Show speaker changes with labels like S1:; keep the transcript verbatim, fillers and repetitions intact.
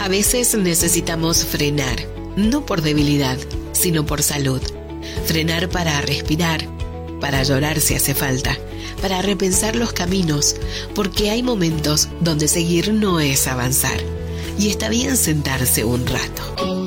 S1: A veces necesitamos frenar, no por debilidad, sino por salud. Frenar para respirar, para llorar si hace falta, para repensar los caminos, porque hay momentos donde seguir no es avanzar. Y está bien sentarse un rato.